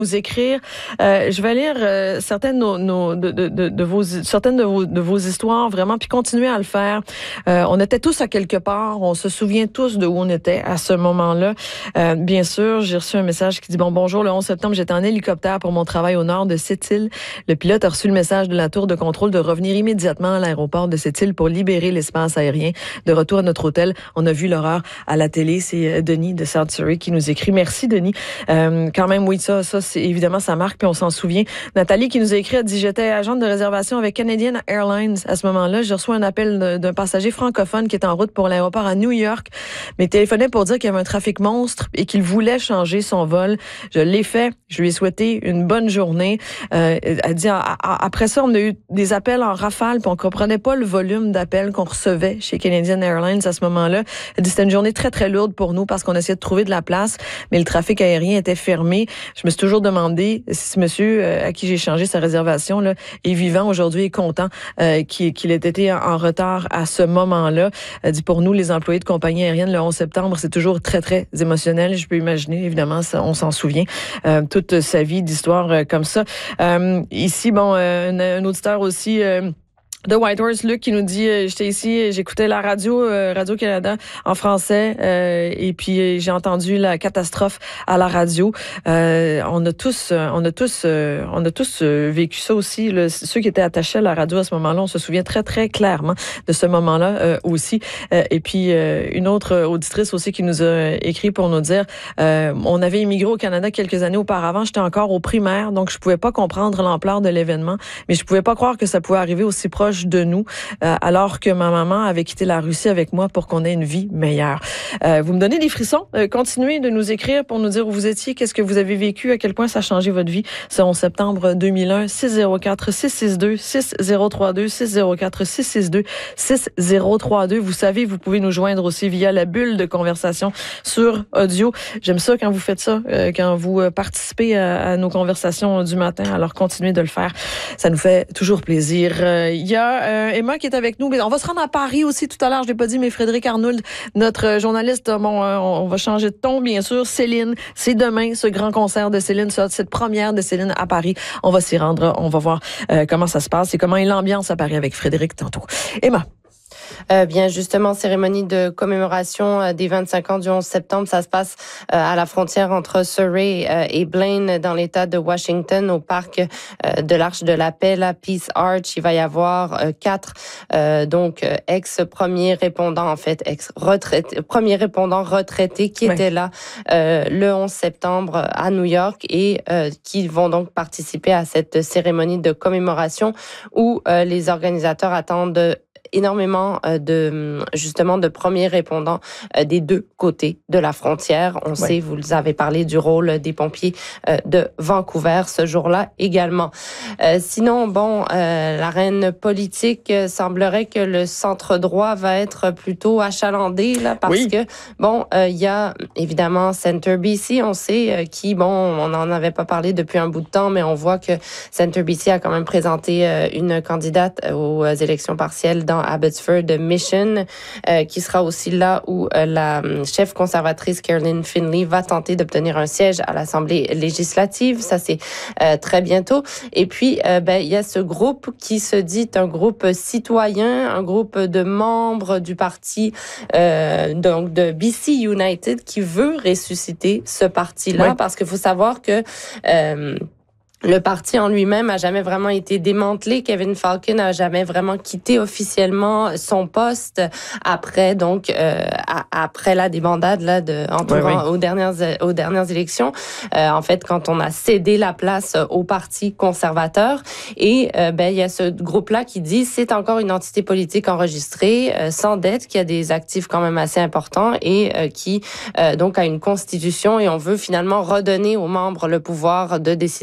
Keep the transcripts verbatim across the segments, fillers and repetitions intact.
Nous écrire. Euh, je vais lire euh, certaines, de, nos, de, de, de, de vos, certaines de vos, de vos histoires, vraiment, puis continuer à le faire. Euh, on était tous à quelque part. On se souvient tous de où on était à ce moment-là. Euh, bien sûr, j'ai reçu un message qui dit, bon, bonjour, le onze septembre, j'étais en hélicoptère pour mon travail au nord de Sept-Îles. Le pilote a reçu le message de la tour de contrôle de revenir immédiatement à l'aéroport de Sept-Îles pour libérer l'espace aérien. De retour à notre hôtel, on a vu l'horreur à la télé. C'est Denis de South Surrey qui nous écrit. Merci, Denis. Euh, quand même, oui, ça, ça, c'est évidemment, ça marque, puis on s'en souvient. Nathalie qui nous a écrit, a dit, j'étais agente de réservation avec Canadian Airlines à ce moment-là. J'ai reçu un appel d'un passager francophone qui est en route pour l'aéroport à New York, mais téléphonait pour dire qu'il y avait un trafic monstre et qu'il voulait changer son vol. Je l'ai fait. Je lui ai souhaité une bonne journée. Euh, elle dit, a, a, après ça, on a eu des appels en rafale, puis on comprenait pas le volume d'appels qu'on recevait chez Canadian Airlines à ce moment-là. Elle dit, c'était une journée très, très lourde pour nous parce qu'on essayait de trouver de la place, mais le trafic aérien était fermé. Je me suis toujours demandé si ce monsieur euh, à qui j'ai changé sa réservation là, est vivant aujourd'hui et content euh, qu'il, qu'il ait été en, en retard à ce moment-là. Elle dit, pour nous, les employés de compagnie aérienne, le onze septembre, c'est toujours très, très émotionnel. Je peux imaginer, évidemment, ça, on s'en souvient, euh, toute sa vie d'histoire euh, comme ça. Euh, ici, bon, euh, un, un auditeur aussi... Euh, de Whitehorse, Luc, qui nous dit, euh, j'étais ici, j'écoutais la radio, euh, Radio-Canada en français, euh, et puis euh, j'ai entendu la catastrophe à la radio. Euh, on a tous, euh, on a tous, euh, on a tous euh, vécu ça aussi. Là. Ceux qui étaient attachés à la radio à ce moment-là, on se souvient très, très clairement de ce moment-là euh, aussi. Euh, et puis, euh, une autre auditrice aussi qui nous a écrit pour nous dire, euh, on avait immigré au Canada quelques années auparavant, j'étais encore au primaire, donc je pouvais pas comprendre l'ampleur de l'événement, mais je pouvais pas croire que ça pouvait arriver aussi proche de nous, euh, alors que ma maman avait quitté la Russie avec moi pour qu'on ait une vie meilleure. Euh, vous me donnez des frissons. Euh, continuez de nous écrire pour nous dire où vous étiez, qu'est-ce que vous avez vécu, à quel point ça a changé votre vie. Ce onze septembre deux mille un, six zéro quatre, six six deux, six zéro trois deux, six zéro quatre, six six deux, six zéro trois deux. Vous savez, vous pouvez nous joindre aussi via la bulle de conversation sur audio. J'aime ça quand vous faites ça, euh, quand vous participez à, à nos conversations du matin. Alors, continuez de le faire. Ça nous fait toujours plaisir. Euh, il y a Euh, Emma qui est avec nous. On va se rendre à Paris aussi tout à l'heure. Je l'ai pas dit, mais Frédéric Arnould, notre journaliste, bon, euh, on va changer de ton, bien sûr. Céline, c'est demain, ce grand concert de Céline, cette première de Céline à Paris. On va s'y rendre. On va voir euh, comment ça se passe et comment est l'ambiance à Paris avec Frédéric tantôt. Emma. Euh, bien justement, cérémonie de commémoration euh, des vingt-cinq ans du onze septembre, ça se passe euh, à la frontière entre Surrey euh, et Blaine dans l'État de Washington, au parc euh, de l'Arche de la Paix, la Peace Arch. Il va y avoir euh, quatre euh, donc euh, ex-premiers répondants, en fait ex-retraités, premiers répondants retraités qui ouais. étaient là euh, le onze septembre à New York et euh, qui vont donc participer à cette cérémonie de commémoration où euh, les organisateurs attendent de énormément de justement de premiers répondants des deux côtés de la frontière. On ouais. sait, vous avez parlé du rôle des pompiers de Vancouver ce jour-là également. Euh, sinon, bon, euh, l'arène politique semblerait que le centre droit va être plutôt achalandé là parce oui. que bon, il euh, y a évidemment Centre B C, on sait euh, qui bon, on n'en avait pas parlé depuis un bout de temps, mais on voit que Centre B C a quand même présenté euh, une candidate aux élections partielles dans Abbotsford Mission, euh, qui sera aussi là où euh, la chef conservatrice Caroline Finley va tenter d'obtenir un siège à l'Assemblée législative. Ça, c'est euh, très bientôt. Et puis, euh, ben, il y a ce groupe qui se dit un groupe citoyen, un groupe de membres du parti euh, donc de B C United qui veut ressusciter ce parti-là, ouais. parce qu'il faut savoir que euh, le parti en lui-même a jamais vraiment été démantelé. Kevin Falcon a jamais vraiment quitté officiellement son poste après donc euh, à, après la débandade là de entourant ouais, ouais. aux dernières aux dernières élections. Euh, en fait, quand on a cédé la place au parti conservateur et euh, ben il y a ce groupe-là qui dit c'est encore une entité politique enregistrée euh, sans dette qui a des actifs quand même assez importants et euh, qui euh, donc a une constitution et on veut finalement redonner aux membres le pouvoir de décider de l'avenir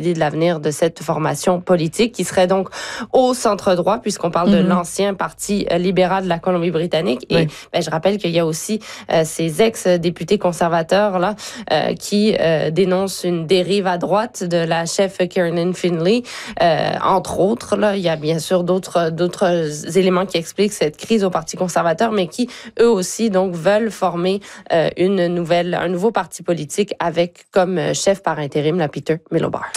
l'avenir de cette formation politique qui serait donc au centre-droit, puisqu'on parle mm-hmm. de l'ancien parti libéral de la Colombie-Britannique. Et oui. ben, je rappelle qu'il y a aussi euh, ces ex-députés conservateurs là euh, qui euh, dénoncent une dérive à droite de la chef Kiernan Finley, euh, entre autres. Là, il y a bien sûr d'autres d'autres éléments qui expliquent cette crise au Parti conservateur, mais qui eux aussi donc veulent former euh, une nouvelle un nouveau parti politique avec comme chef par intérim la Peter Miliband.